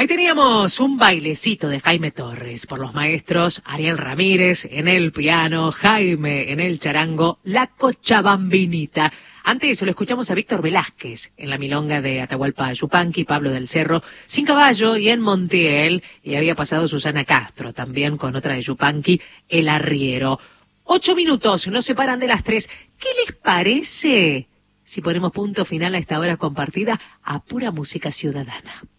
Ahí teníamos un bailecito de Jaime Torres por los maestros Ariel Ramírez en el piano, Jaime en el charango, la Cochabambinita. Antes lo escuchamos a Víctor Velázquez en la milonga de Atahualpa Yupanqui, Pablo del Cerro, Sin Caballo y en Montiel, y había pasado Susana Castro también con otra de Yupanqui, El Arriero. 8 minutos nos separan de las 3. ¿Qué les parece si ponemos punto final a esta hora compartida a pura música ciudadana?